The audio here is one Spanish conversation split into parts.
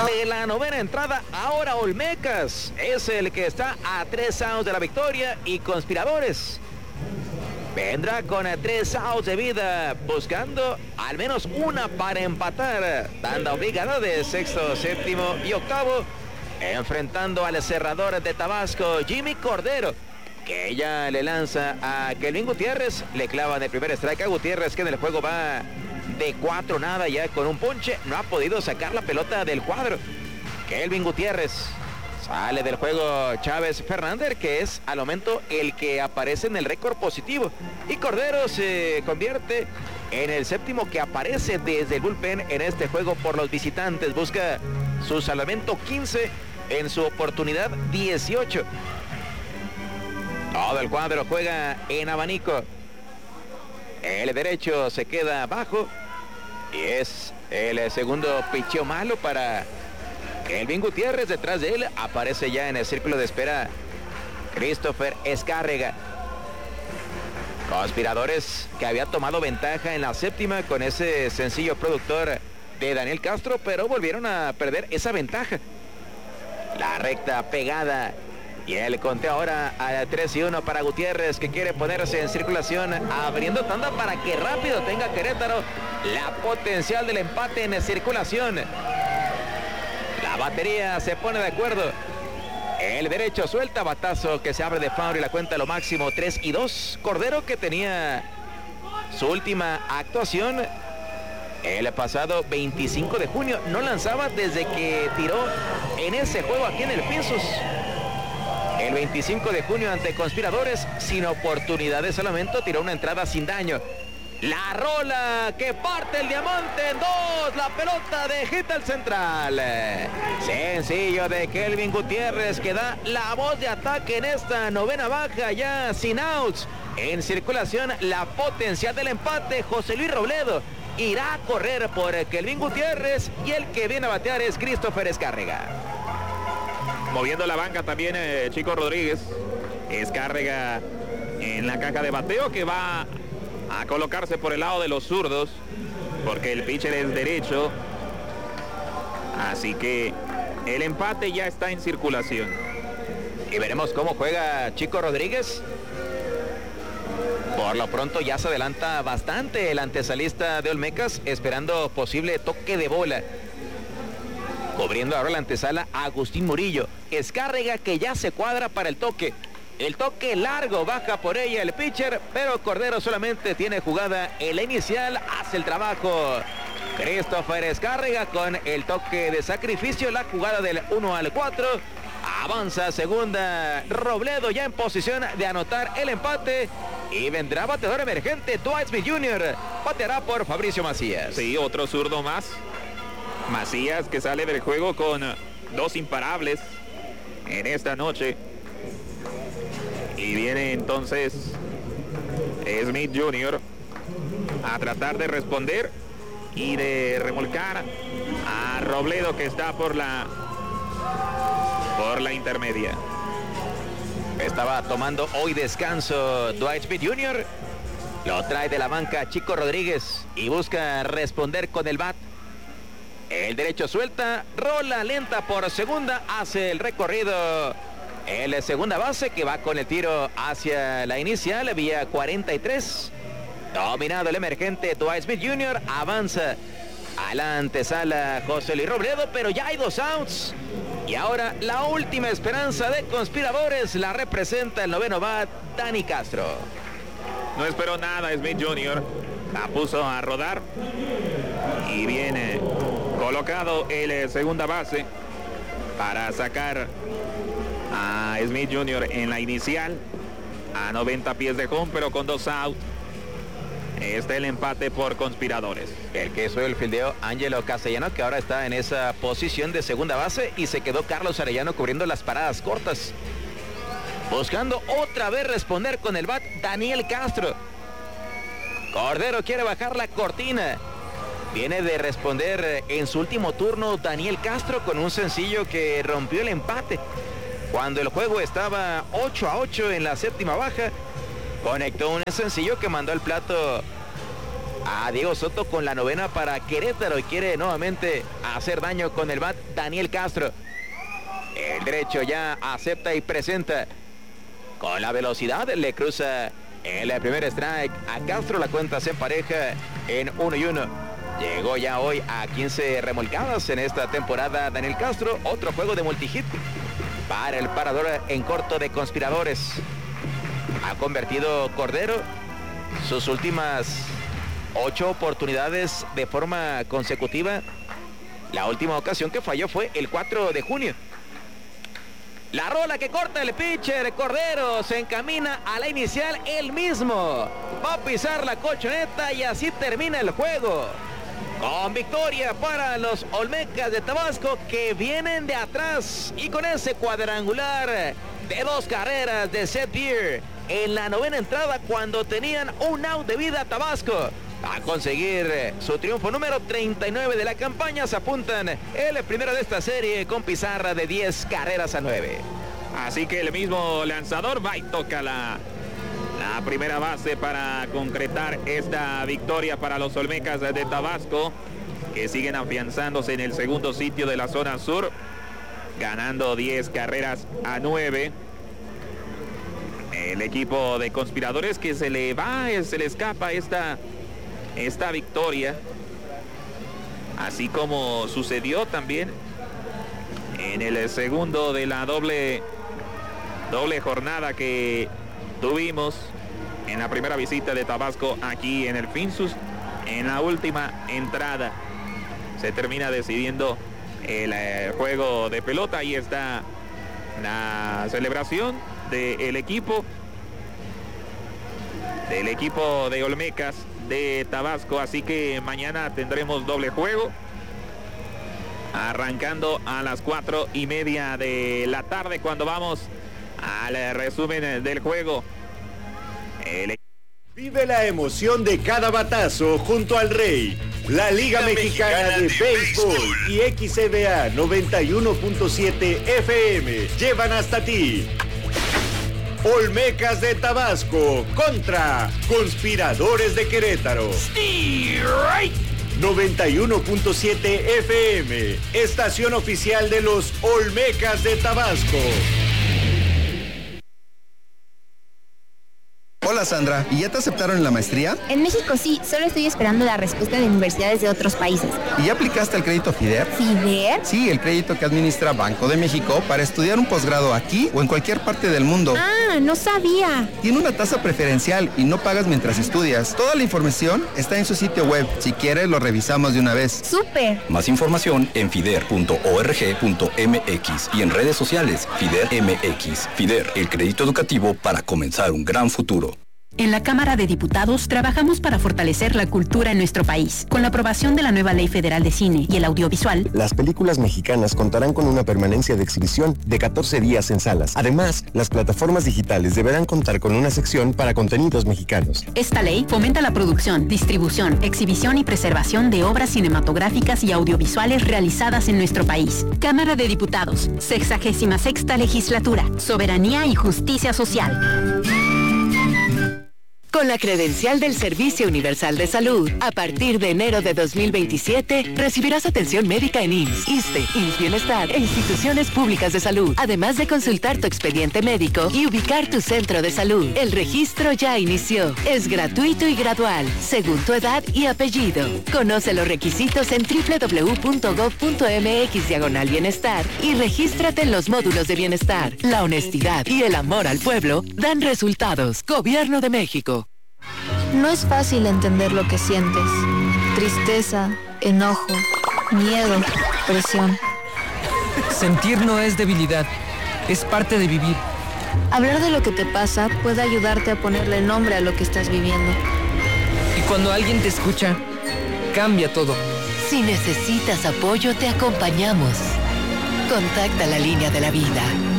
de la novena entrada. Ahora Olmecas es el que está a 3 outs de la victoria y Conspiradores vendrá con 3 outs de vida, buscando al menos una para empatar. Tanda obligada de sexto, séptimo y octavo, enfrentando al cerrador de Tabasco, Jimmy Cordero, que ya le lanza a Kelvin Gutiérrez. Le clavan el primer strike a Gutiérrez, que en el juego va de 4-0 ya con un ponche. No ha podido sacar la pelota del cuadro. Kelvin Gutiérrez. Sale del juego Chávez Fernández, que es al momento el que aparece en el récord positivo. Y Cordero se convierte en el séptimo que aparece desde el bullpen en este juego por los visitantes. Busca su salvamento 15 en su oportunidad 18. Todo el cuadro juega en abanico. El derecho se queda bajo. Y es el segundo picheo malo para Kelvin Gutiérrez. Detrás de él aparece ya en el círculo de espera Christopher Escárrega. Conspiradores, que había tomado ventaja en la séptima con ese sencillo productor de Daniel Castro, pero volvieron a perder esa ventaja. La recta pegada y el conteo ahora a 3-1 para Gutiérrez, que quiere ponerse en circulación, abriendo tanda para que rápido tenga Querétaro la potencial del empate en circulación. La batería se pone de acuerdo. El derecho suelta, batazo que se abre de foul y la cuenta lo máximo 3-2. Cordero, que tenía su última actuación el pasado 25 de junio. No lanzaba desde que tiró en ese juego aquí en el Pinzos. El 25 de junio ante Conspiradores, sin oportunidad de salvamento, tiró una entrada sin daño. La rola que parte el diamante en dos. La pelota de hit al central. Sencillo de Kelvin Gutiérrez, que da la voz de ataque en esta novena baja, ya sin outs. En circulación la potencial del empate. José Luis Robledo irá a correr por Kelvin Gutiérrez y el que viene a batear es Christopher Escárrega. Moviendo la banca también Chico Rodríguez. Escárrega en la caja de bateo, que va a colocarse por el lado de los zurdos, porque el pitcher es derecho. Así que el empate ya está en circulación. Y veremos cómo juega Chico Rodríguez. Por lo pronto ya se adelanta bastante el antesalista de Olmecas, esperando posible toque de bola. Cubriendo ahora la antesala Agustín Murillo. Escárrega, que ya se cuadra para el toque. El toque largo, baja por ella el pitcher, pero Cordero solamente tiene jugada en la inicial, hace el trabajo Christopher Escárrega con el toque de sacrificio, la jugada del 1-4, avanza segunda Robledo, ya en posición de anotar el empate, y vendrá bateador emergente Dwight Smith Jr., bateará por Fabricio Macías. Sí, otro zurdo más. Macías, que sale del juego con 2 imparables en esta noche. Y viene entonces Smith Jr. a tratar de responder y de remolcar a Robledo, que está por la intermedia. Estaba tomando hoy descanso Dwight Smith Jr. Lo trae de la banca Chico Rodríguez y busca responder con el bat. El derecho suelta, rola lenta por segunda, hace el recorrido el segunda base, que va con el tiro hacia la inicial, vía 43. Dominado el emergente Dwight Smith Jr., avanza a la antesala José Luis Robledo, pero ya hay 2 outs. Y ahora la última esperanza de Conspiradores la representa el noveno bat, Dani Castro. No esperó nada Smith Jr., la puso a rodar y viene colocado el segunda base para sacar a Smith Jr. en la inicial a 90 pies de home, pero con 2 outs. Está el empate por Conspiradores. El que hizo el fildeo Ángelo Castellano, que ahora está en esa posición de segunda base, y se quedó Carlos Arellano cubriendo las paradas cortas. Buscando otra vez responder con el bat Daniel Castro. Cordero quiere bajar la cortina. Viene de responder en su último turno Daniel Castro con un sencillo que rompió el empate. Cuando el juego estaba 8-8 en la séptima baja, conectó un sencillo que mandó al plato a Diego Soto con la novena para Querétaro y quiere nuevamente hacer daño con el bat Daniel Castro. El derecho ya acepta y presenta. Con la velocidad le cruza el primer strike a Castro. La cuenta se empareja en 1-1. Llegó ya hoy a 15 remolcadas en esta temporada Daniel Castro. Otro juego de multihit para el parador en corto de Conspiradores. Ha convertido Cordero sus últimas 8 oportunidades de forma consecutiva. La última ocasión que falló fue el 4 de junio. La rola que corta el pitcher Cordero se encamina a la inicial él mismo. Va a pisar la colchoneta y así termina el juego. Con victoria para los Olmecas de Tabasco que vienen de atrás y con ese cuadrangular de 2 carreras de Seth Beer en la novena entrada cuando tenían un out de vida Tabasco. A conseguir su triunfo número 39 de la campaña, se apuntan el primero de esta serie con pizarra de 10 carreras a 9. Así que el mismo lanzador va y toca la primera base para concretar esta victoria para los Olmecas de Tabasco, que siguen afianzándose en el segundo sitio de la zona sur, ganando 10 carreras a 9. El equipo de Conspiradores que se le escapa esta victoria, así como sucedió también en el segundo de la doble jornada que tuvimos en la primera visita de Tabasco aquí en el Finsus. En la última entrada se termina decidiendo el juego de pelota. Ahí está la celebración del equipo de Olmecas de Tabasco. Así que mañana tendremos doble juego, arrancando a las 4:30 de la tarde, cuando vamos al resumen del juego. Vive la emoción de cada batazo junto al Rey. La Liga Mexicana de Béisbol y XCBA 91.7 FM llevan hasta ti Olmecas de Tabasco contra Conspiradores de Querétaro. 91.7 FM, estación oficial de los Olmecas de Tabasco. Hola Sandra, ¿y ya te aceptaron en la maestría? En México sí, solo estoy esperando la respuesta de universidades de otros países. ¿Y ya aplicaste el crédito FIDER? ¿FIDER? Sí, el crédito que administra Banco de México para estudiar un posgrado aquí o en cualquier parte del mundo. Ah, no sabía. Tiene una tasa preferencial y no pagas mientras estudias. Toda la información está en su sitio web. Si quieres, lo revisamos de una vez. ¡Súper! Más información en fider.org.mx y en redes sociales FIDER MX. FIDER, el crédito educativo para comenzar un gran futuro. En la Cámara de Diputados trabajamos para fortalecer la cultura en nuestro país. Con la aprobación de la nueva Ley Federal de Cine y el Audiovisual, las películas mexicanas contarán con una permanencia de exhibición de 14 días en salas. Además, las plataformas digitales deberán contar con una sección para contenidos mexicanos. Esta ley fomenta la producción, distribución, exhibición y preservación de obras cinematográficas y audiovisuales realizadas en nuestro país. Cámara de Diputados, 66ª Legislatura, Soberanía y Justicia Social. Con la credencial del Servicio Universal de Salud, a partir de enero de 2027, recibirás atención médica en IMSS, ISSSTE, IMSS Bienestar e instituciones públicas de salud, además de consultar tu expediente médico y ubicar tu centro de salud. El registro ya inició. Es gratuito y gradual, según tu edad y apellido. Conoce los requisitos en www.gov.mx/bienestar y regístrate en los módulos de bienestar. La honestidad y el amor al pueblo dan resultados. Gobierno de México. No es fácil entender lo que sientes. Tristeza, enojo, miedo, presión. Sentir no es debilidad, es parte de vivir. Hablar de lo que te pasa puede ayudarte a ponerle nombre a lo que estás viviendo. Y cuando alguien te escucha, cambia todo. Si necesitas apoyo, te acompañamos. Contacta la línea de la vida.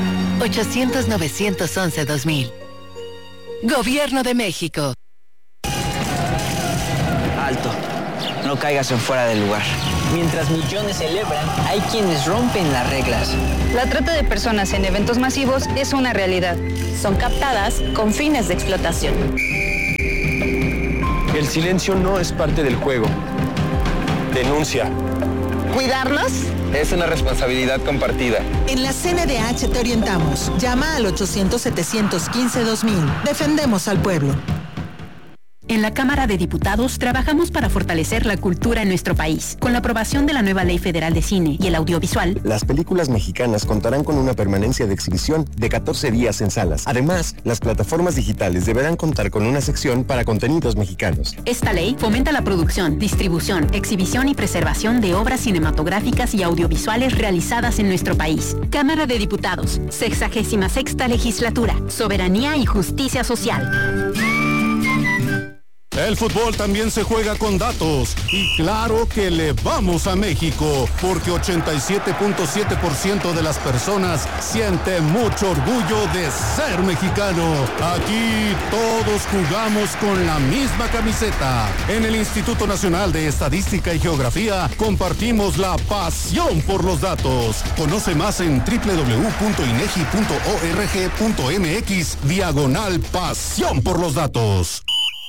800-911-2000. Gobierno de México. Alto, no caigas en fuera del lugar. Mientras millones celebran, hay quienes rompen las reglas. La trata de personas en eventos masivos es una realidad. Son captadas con fines de explotación. El silencio no es parte del juego. Denuncia. ¿Cuidarnos? Es una responsabilidad compartida. En la CNDH te orientamos. Llama al 800-715-2000. Defendemos al pueblo. En la Cámara de Diputados trabajamos para fortalecer la cultura en nuestro país. Con la aprobación de la nueva Ley Federal de Cine y el Audiovisual, las películas mexicanas contarán con una permanencia de exhibición de 14 días en salas. Además, las plataformas digitales deberán contar con una sección para contenidos mexicanos. Esta ley fomenta la producción, distribución, exhibición y preservación de obras cinematográficas y audiovisuales realizadas en nuestro país. Cámara de Diputados, 66ª Legislatura, Soberanía y Justicia Social. El fútbol también se juega con datos y claro que le vamos a México porque 87.7% de las personas siente mucho orgullo de ser mexicano. Aquí todos jugamos con la misma camiseta. En el Instituto Nacional de Estadística y Geografía compartimos la pasión por los datos. Conoce más en www.inegi.org.mx/pasión por los datos.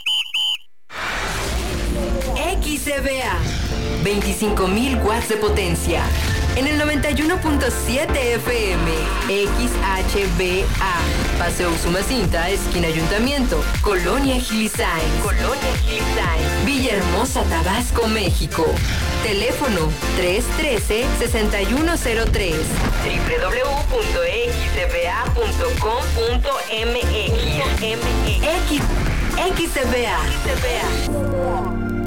XCBA, 25.000 watts de potencia. En el 91.7 FM, XHBA, Paseo Usumacinta, esquina Ayuntamiento, Colonia Gilisain, Villahermosa, Tabasco, México. Teléfono 313-6103, www.xcba.com.mx. XCBA.